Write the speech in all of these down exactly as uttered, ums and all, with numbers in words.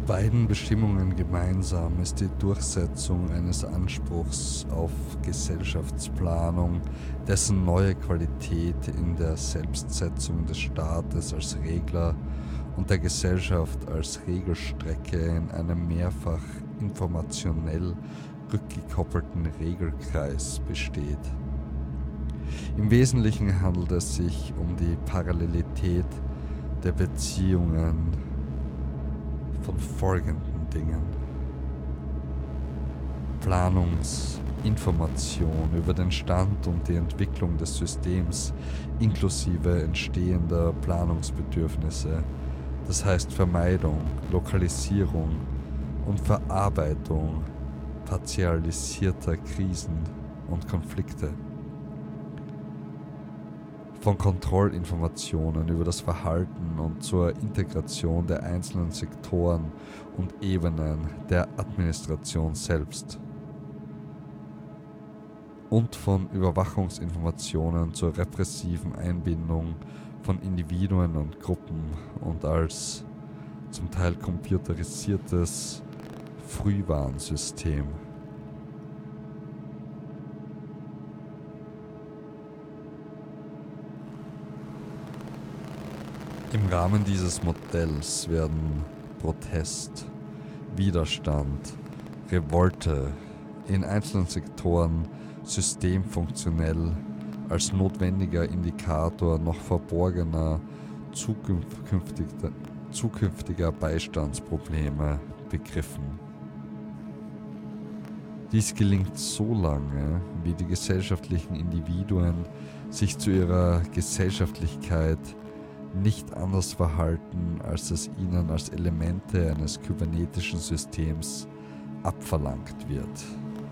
Beiden Bestimmungen gemeinsam ist die Durchsetzung eines Anspruchs auf Gesellschaftsplanung, dessen neue Qualität in der Selbstsetzung des Staates als Regler und der Gesellschaft als Regelstrecke in einem mehrfach informationell rückgekoppelten Regelkreis besteht. Im Wesentlichen handelt es sich um die Parallelität der Beziehungen von folgenden Dingen: Planungsinformation über den Stand und die Entwicklung des Systems inklusive entstehender Planungsbedürfnisse, das heißt Vermeidung, Lokalisierung und Verarbeitung partialisierter Krisen und Konflikte. Von Kontrollinformationen über das Verhalten und zur Integration der einzelnen Sektoren und Ebenen der Administration selbst. Und von Überwachungsinformationen zur repressiven Einbindung von Individuen und Gruppen und als zum Teil computerisiertes Frühwarnsystem. Im Rahmen dieses Modells werden Protest, Widerstand, Revolte in einzelnen Sektoren systemfunktionell als notwendiger Indikator noch verborgener zukünftiger, zukünftiger Beistandsprobleme begriffen. Dies gelingt so lange, wie die gesellschaftlichen Individuen sich zu ihrer Gesellschaftlichkeit nicht anders verhalten, als es ihnen als Elemente eines kybernetischen Systems abverlangt wird.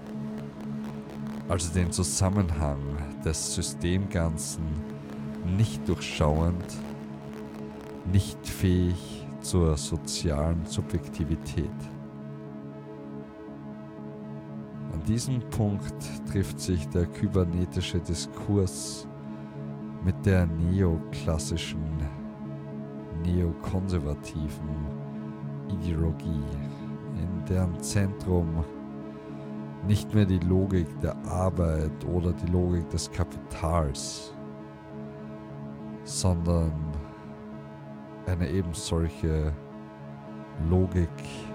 Also den Zusammenhang des Systemganzen nicht durchschauend, nicht fähig zur sozialen Subjektivität. An diesem Punkt trifft sich der kybernetische Diskurs mit der neoklassischen, neokonservativen Ideologie, in deren Zentrum nicht mehr die Logik der Arbeit oder die Logik des Kapitals, sondern eine ebensolche Logik